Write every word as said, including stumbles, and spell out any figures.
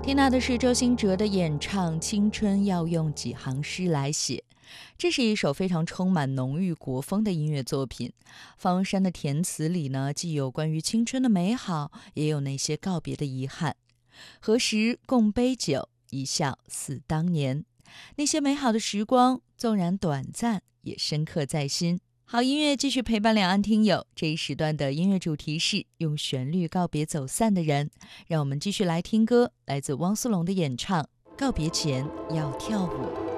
听到的是周兴哲的演唱《青春要用几行诗来写》，这是一首非常充满浓郁国风的音乐作品。方文山的填词里呢，既有关于青春的美好，也有那些告别的遗憾。何时共杯酒，一笑似当年。那些美好的时光，纵然短暂，也深刻在心。好音乐继续陪伴两岸听友，这一时段的音乐主题是用旋律告别走散的人。让我们继续来听歌，来自汪苏泷的演唱《告别前要跳舞》。